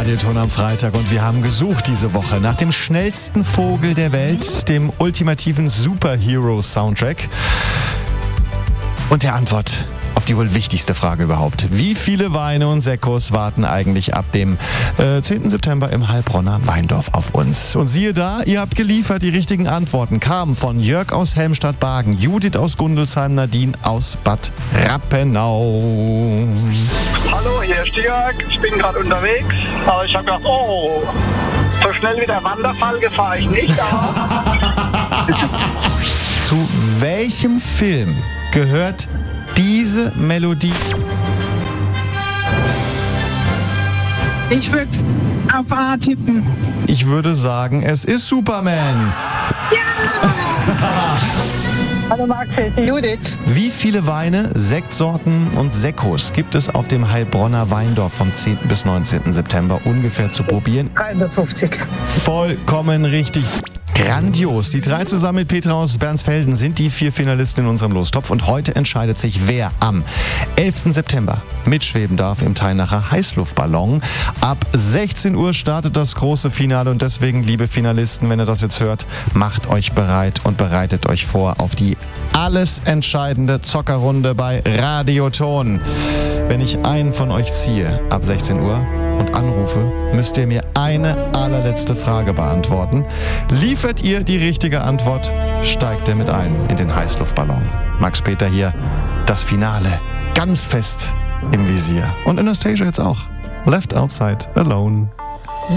Radioton am Freitag und wir haben gesucht diese Woche nach dem schnellsten Vogel der Welt, dem ultimativen Superhero-Soundtrack und der Antwort auf die wohl wichtigste Frage überhaupt. Wie viele Weine und Sekkos warten eigentlich ab dem 10. September im Heilbronner Weindorf auf uns? Und siehe da, ihr habt geliefert. Die richtigen Antworten kamen von Jörg aus Helmstadt-Bargen, Judith aus Gundelsheim, Nadine aus Bad Rappenau. Hallo, hier ist Jörg. Ich bin gerade unterwegs, aber ich habe gedacht, so schnell wie der Wanderfalke fahre ich nicht. Zu welchem Film gehört diese Melodie? Ich würde auf A tippen. Ich würde sagen, es ist Superman. Ja! Hallo Max, hier ist die Judith. Wie viele Weine, Sektsorten und Sekkos gibt es auf dem Heilbronner Weindorf vom 10. bis 19. September ungefähr zu probieren? 350. Vollkommen richtig. Grandios. Die 3 zusammen mit Petra aus Bernsfelden sind die 4 Finalisten in unserem Lostopf. Und heute entscheidet sich, wer am 11. September mitschweben darf im Teilnacher Heißluftballon. Ab 16 Uhr startet das große Finale. Und deswegen, liebe Finalisten, wenn ihr das jetzt hört, macht euch bereit und bereitet euch vor auf die alles entscheidende Zockerrunde bei Radioton. Wenn ich einen von euch ziehe ab 16 Uhr und anrufe, müsst ihr mir eine allerletzte Frage beantworten. Liefert ihr die richtige Antwort, steigt ihr mit ein in den Heißluftballon. Max Peter hier, das Finale ganz fest im Visier. Und Anastasia jetzt auch. Left Outside Alone.